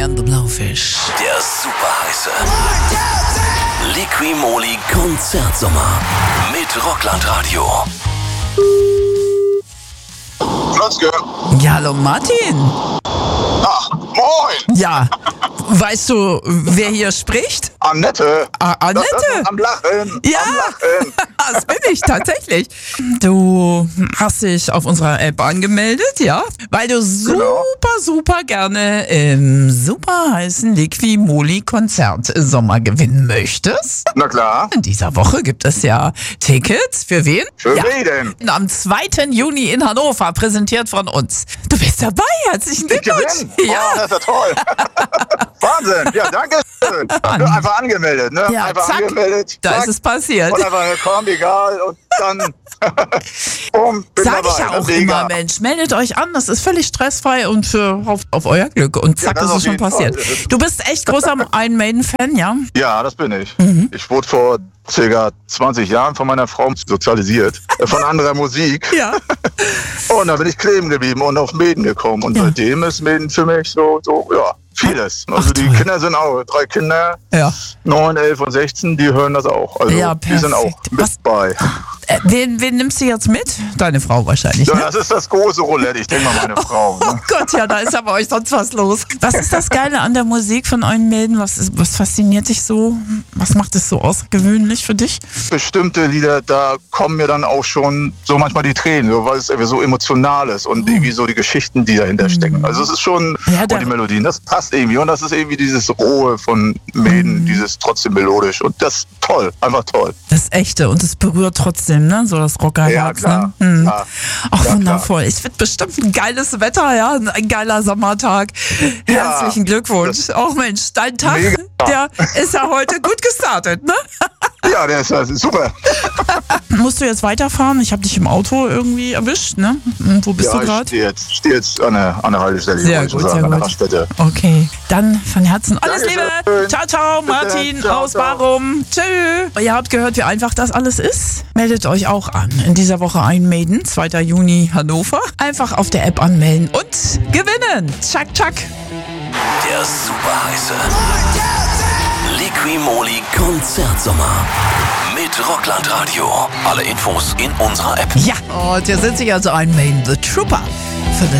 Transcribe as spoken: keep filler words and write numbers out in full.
and the Blowfish. Der super heiße Liqui-Moly Konzertsommer mit Rockland-Radio. Flotzke. Ja, hallo Martin. Ach, moin. Ja, weißt du, wer hier spricht? Annette. Ah, Annette? Am Lachen. Ja, Am Lachen. das bin ich tatsächlich. Du hast dich auf unserer App angemeldet, ja? Weil du super, Genau. super gerne im super heißen Liqui-Moly Konzertsommer gewinnen möchtest. Na klar. In dieser Woche gibt es ja Tickets. Für wen? Für ja. wen denn? Am zweiten Juni in Hannover, präsentiert von uns. Du bist dabei, herzlichen Ich Glückwunsch. gewinne. Ja. Oh, das ist ja toll. Wahnsinn. Ja, danke schön. Mann. Einfach angemeldet, ne? Ja, einfach zack. angemeldet. Da zack. ist es passiert. Und einfach, komm, egal. Und dann, bumm, bin Sag dabei. ich ja auch Mega. immer, Mensch, meldet euch an, das ist völlig stressfrei und für auf, auf euer Glück. Und zack, Ja, das ist es auf schon jeden passiert. Fall. Du bist echt großer Iron Maiden-Fan, ja? Ja, das bin ich. Mhm. Ich wurde vor circa zwanzig Jahren von meiner Frau sozialisiert. äh, Von anderer Musik. Ja. Und da bin ich kleben geblieben und auf Maiden gekommen. Und Ja. seitdem ist Maiden für mich so, so ja, vieles. Also Ach, die toll. Kinder sind auch, drei Kinder, Ja. neun, elf und sechzehn, die hören das auch. Also Ja, die sind auch perfekt. mit Was- bei. Äh, wen, wen nimmst du jetzt mit? Deine Frau wahrscheinlich, Ja, ne? das ist das große Roulette, ich denke mal meine Frau. Oh Ne? Gott, ja, da ist ja bei euch sonst was los. Was ist das Geile an der Musik von Iron Maiden? Was, ist, was fasziniert dich so? Was macht es so außergewöhnlich für dich? Bestimmte Lieder, da kommen mir dann auch schon so manchmal die Tränen, so, weil es irgendwie so emotional ist und irgendwie so die Geschichten, die dahinter stecken. Also es ist schon, Mhm. Ja, der- und die Melodien, das passt irgendwie. Und das ist irgendwie dieses Rohe von Maiden, Mhm. dieses trotzdem melodisch. Und das ist toll, einfach toll. Das Echte und es berührt trotzdem, ne? So das Rockerherz. Ja, klar, Ne? Hm. klar. Ach, Ja, wundervoll. Es wird bestimmt ein geiles Wetter, ja? Ein geiler Sommertag. Ja. Herzlichen Glückwunsch. Auch Mensch, dein Tag, Mega. der ist ja heute gut gestartet, ne? Ja, der ist also super. Musst du jetzt weiterfahren? Ich habe dich im Auto irgendwie erwischt, ne? Und wo bist ja, du ich gerade? stehe jetzt, steh jetzt an der, an der Haltestelle, Sehr wollte ich gut, sagen, sehr an der gut. Raststätte. Okay, dann von Herzen alles Dankeschön. Liebe. Ciao, ciao, Bitte. Martin Ciao, aus ciao. Barum. Tschö. Ihr habt gehört, wie einfach das alles ist. Meldet euch auch an. In dieser Woche Iron Maiden, zweiten Juni Hannover. Einfach auf der App anmelden und gewinnen. Tschack, tschack. Der super heiße Liqui-Moly Konzertsommer mit Rockland-Radio. Alle Infos in unserer App. Ja, und hier sind sie also Iron Maiden, The Trooper. Für The